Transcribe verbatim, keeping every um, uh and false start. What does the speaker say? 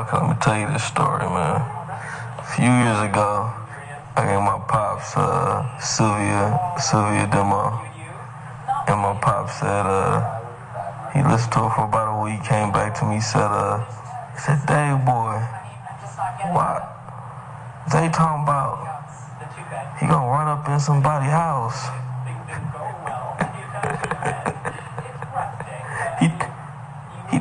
Okay, let me tell you this story, man. A few years ago, I gave my pops uh, Sylvia, Sylvia Demo, and my pops said uh, he listened to it for about a week, came back to me, said, uh, he said, Dave, boy, why? They talking about he gonna run up in somebody's house.